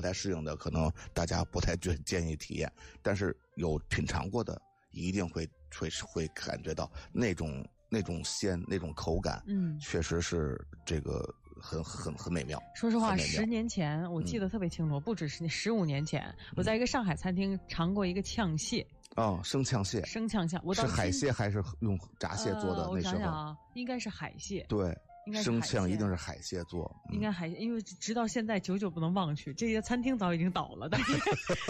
太适应的，可能大家不太建议体验，但是有品尝过的一定会感觉到那种鲜，那种口感，确实是这个很美妙。 说实话，10年前我记得特别清楚，不只是15年前，我在一个上海餐厅尝过一个呛蟹。 生呛蟹，是海蟹还是用闸蟹做的？那时候我想想啊，应该是海蟹。 对，生呛一定是海蟹做， 应该海蟹，因为直到现在久久不能忘去，这些餐厅早已经倒了，但是